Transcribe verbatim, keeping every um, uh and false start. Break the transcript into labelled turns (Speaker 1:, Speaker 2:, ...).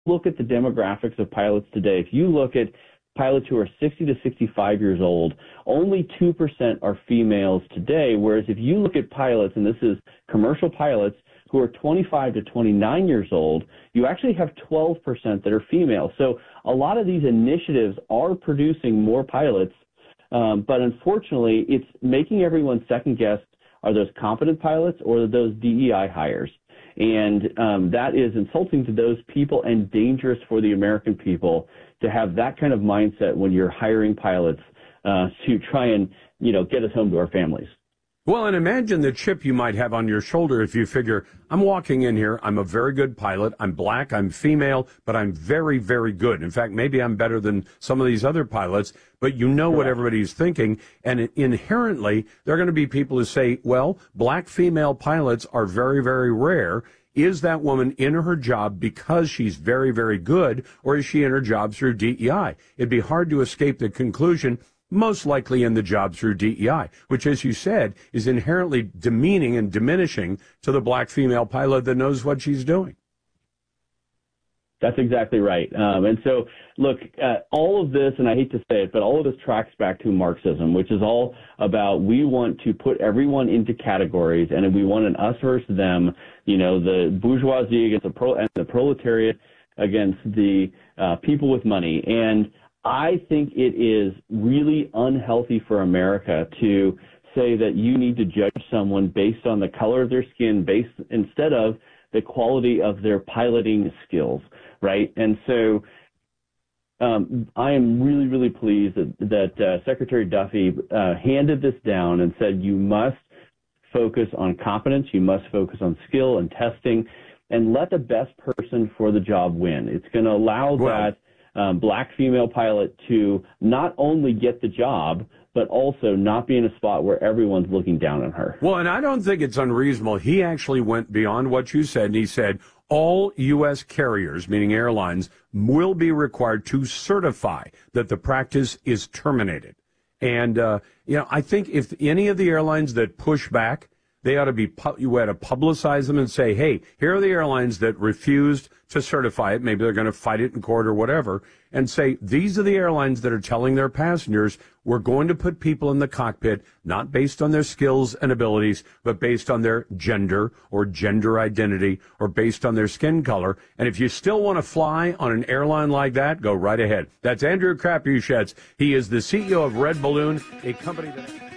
Speaker 1: look at the demographics of pilots today, if you look at pilots who are sixty to sixty-five years old, only two percent are females today, whereas if you look at pilots, and this is commercial pilots, who are twenty-five to twenty-nine years old, you actually have twelve percent that are female. So a lot of these initiatives are producing more pilots, um, but unfortunately, it's making everyone second guess, are those competent pilots or are those D E I hires? And um, that is insulting to those people and dangerous for the American people to have that kind of mindset when you're hiring pilots uh, to try and, you know, get us home to our families.
Speaker 2: Well, and imagine the chip you might have on your shoulder if you figure, I'm walking in here, I'm a very good pilot, I'm black, I'm female, but I'm very, very good. In fact, maybe I'm better than some of these other pilots, but you know what everybody's thinking, and inherently, there are going to be people who say, well, black female pilots are very, very rare. Is that woman in her job because she's very, very good, or is she in her job through D E I? It'd be hard to escape the conclusion, most likely in the job through D E I, which, as you said, is inherently demeaning and diminishing to the black female pilot that knows what she's doing.
Speaker 1: That's exactly right. Um, and so, look, uh, all of this, and I hate to say it, but all of this tracks back to Marxism, which is all about we want to put everyone into categories, and we want an us versus them, you know, the bourgeoisie against the, pro- and the proletariat against the uh, people with money. And I think it is really unhealthy for America to say that you need to judge someone based on the color of their skin, based instead of the quality of their piloting skills, right? And so um, I am really, really pleased that, that uh, Secretary Duffy uh, handed this down and said you must focus on competence, you must focus on skill and testing, and let the best person for the job win. It's going to allow well, that Um, black female pilot to not only get the job, but also not be in a spot where everyone's looking down on her.
Speaker 2: Well, and I don't think it's unreasonable. He actually went beyond what you said, and he said all U S carriers, meaning airlines, will be required to certify that the practice is terminated. And, uh, you know, I think if any of the airlines that push back, they ought to be, you ought to publicize them and say, hey, here are the airlines that refused to certify it. Maybe they're going to fight it in court or whatever, and say, these are the airlines that are telling their passengers, we're going to put people in the cockpit, not based on their skills and abilities, but based on their gender or gender identity or based on their skin color. And if you still want to fly on an airline like that, go right ahead. That's Andrew Krapushets. He is the C E O of Red Balloon, a company that...